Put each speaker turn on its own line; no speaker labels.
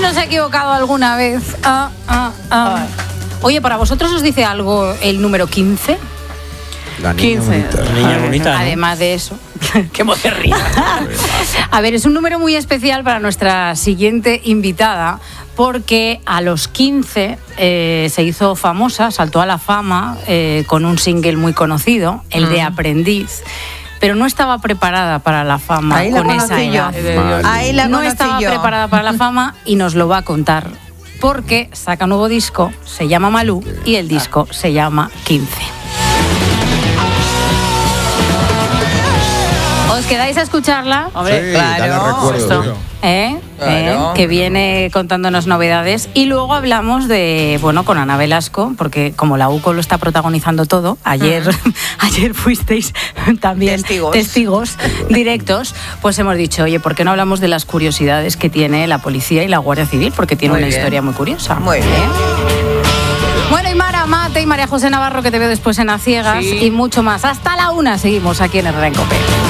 ¿Quién no se ha equivocado alguna vez? Oye, ¿para vosotros os dice algo el número 15?
La niña
15.
bonita.
La niña bonita, ¿no?
Además de eso. ¡Qué moderría! A ver, es un número muy especial para nuestra siguiente invitada, porque a los 15 se hizo famosa, saltó a la fama con un single muy conocido, el de Aprendiz. Pero no estaba preparada para la fama
Ahí la
con esa
conocí yo.
edad.
Ahí la
No
conocí
estaba
yo.
preparada para la fama y nos lo va a contar. Porque saca un nuevo disco, se llama Malú, y el disco se llama 15. ¿Os quedáis a escucharla?
Hombre,
Sí,
claro.
dale recuerdo,
Esto.
tío.
Claro.
Que viene contándonos novedades. Y luego hablamos de, con Ana Velasco, porque como la UCO lo está protagonizando todo, ayer fuisteis también testigos directos, pues hemos dicho, oye, ¿por qué no hablamos de las curiosidades que tiene la policía y la Guardia Civil? Porque tiene
Muy
una
bien.
historia muy curiosa.
Muy bien.
Bueno, y Mara Mate y María José Navarro, que te veo después en A Ciegas,
Sí.
y mucho más. Hasta la 1 seguimos aquí en Herrera en COPE.